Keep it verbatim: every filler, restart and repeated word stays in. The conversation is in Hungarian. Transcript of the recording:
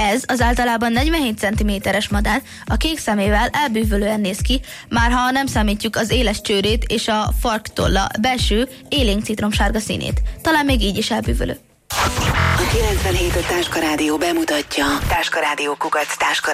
Ez az általában negyvenhét centiméteres madár a kék szemével elbűvölően néz ki, már ha nem számítjuk az éles csőrét és a farktolla belső élénk citromsárga színét. Talán még így is elbűvölő. A kilencvenhét Táska Rádió bemutatja Táska Rádió kukac táska